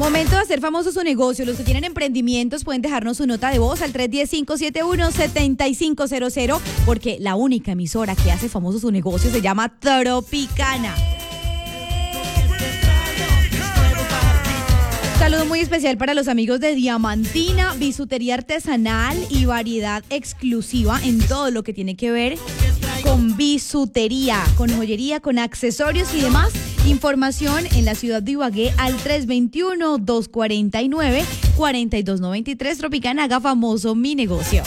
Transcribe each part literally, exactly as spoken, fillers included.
Momento de hacer famoso su negocio. Los que tienen emprendimientos pueden dejarnos su nota de voz al tres uno cero, cinco siete uno, siete cinco cero cero, porque la única emisora que hace famoso su negocio se llama Tropicana. Un saludo muy especial para los amigos de Diamantina, bisutería artesanal y variedad exclusiva en todo lo que tiene que ver con bisutería, con joyería, con accesorios y demás. Información en la ciudad de Ibagué al tres dos uno, dos cuatro nueve, cuatro dos nueve tres. Tropicana, haga famoso mi negocio.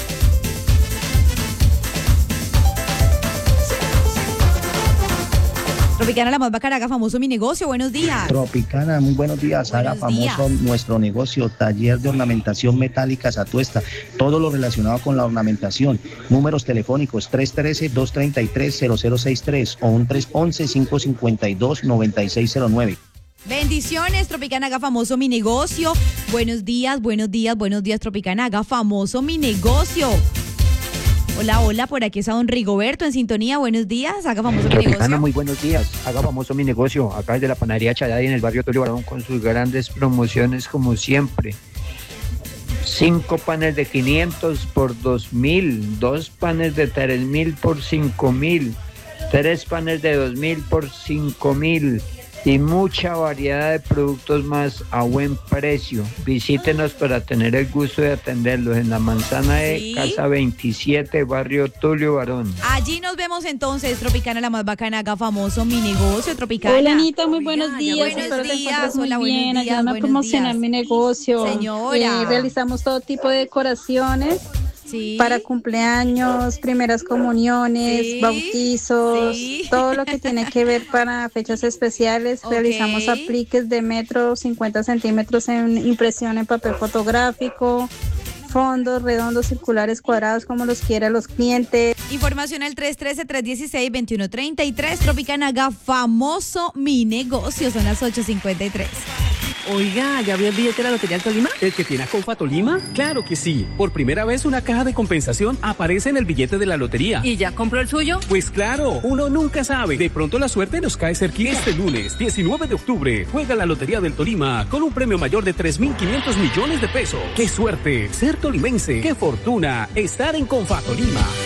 Tropicana, la más bacana, haga famoso mi negocio. Buenos días. Tropicana, muy buenos días. Buenos haga famoso días. Nuestro negocio, taller de ornamentación metálica Satuesta. Todo lo relacionado con la ornamentación. Números telefónicos tres uno tres, dos tres tres, cero cero seis tres o un tres uno uno, cinco cinco dos, nueve seis cero nueve. Bendiciones, Tropicana, haga famoso mi negocio. Buenos días, buenos días, buenos días, Tropicana, haga famoso mi negocio. Hola, hola, por aquí está don Rigoberto en sintonía. Buenos días, haga famoso mi Tropicana, negocio. muy buenos días. Haga famoso mi negocio. Acá desde la panadería Chaday en el barrio Tulio Barón con sus grandes promociones como siempre. Cinco panes de quinientos por dos mil, dos panes de tres mil por cinco mil, tres panes de dos mil por cinco mil y mucha variedad de productos más a buen precio. Visítenos para tener el gusto de atenderlos en la manzana de ¿Sí? Casa veintisiete, barrio Tulio Barón. Allí nos vemos entonces, Tropicana, la más bacana, haga famoso mi negocio, Tropicana. Hola Anita, muy buenos días. Buenos Espero te días, encuentres muy hola, buenos bien. días, Ayúdame a buenos promocionar días. mi negocio. Señora. Eh, realizamos todo tipo de decoraciones Sí. para cumpleaños, primeras comuniones, Sí. bautizos, Sí. todo lo que tiene que ver para fechas especiales. Ok. Realizamos apliques de metro cincuenta centímetros en impresión en papel fotográfico, fondos redondos, circulares, cuadrados, como los quieran los clientes. Información al tres uno tres, tres uno seis, dos uno tres tres. Tropicana, haga famoso mi negocio. Son las ocho cincuenta y tres. Oiga, ¿ya vio el billete de la Lotería del Tolima? ¿El que tiene a Confa Tolima? Claro que sí. Por primera vez una caja de compensación aparece en el billete de la lotería. ¿Y ya compró el suyo? Pues claro, uno nunca sabe. De pronto la suerte nos cae cerquita. Este lunes, diecinueve de octubre, juega la Lotería del Tolima con un premio mayor de tres mil quinientos millones de pesos. ¡Qué suerte! Ser tolimense. ¡Qué fortuna! Estar en Confa Tolima.